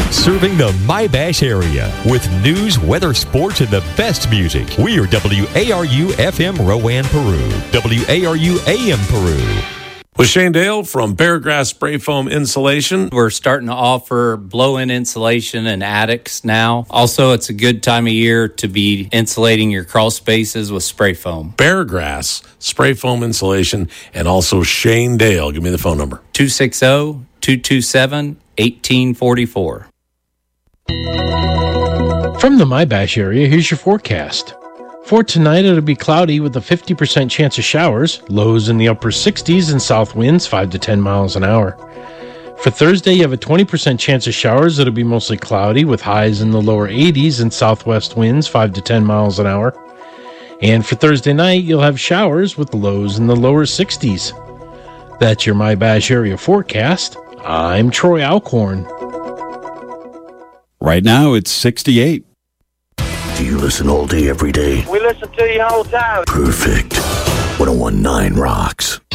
Serving the My-Bash area with news, weather, sports, and the best music. We are WARU FM Rowan, Peru. WARU AM Peru. With Shane Dale from Paragrass Spray Foam Insulation. We're starting to offer blow-in insulation in attics now. Also, it's a good time of year to be insulating your crawl spaces with spray foam. Paragrass Spray Foam Insulation, and also Shane Dale. Give me the phone number. 260-227-1844. From the My-Bash area, here's your forecast. For tonight, it'll be cloudy with a 50% chance of showers, lows in the upper 60s and south winds 5 to 10 miles an hour. For Thursday, you have a 20% chance of showers. It'll be mostly cloudy with highs in the lower 80s and southwest winds 5 to 10 miles an hour. And for Thursday night, you'll have showers with lows in the lower 60s. That's your My-Bash area forecast. I'm Troy Alcorn. Right now, it's 68. Do you listen all day, every day? We listen to you all the time. Perfect. 101.9 rocks.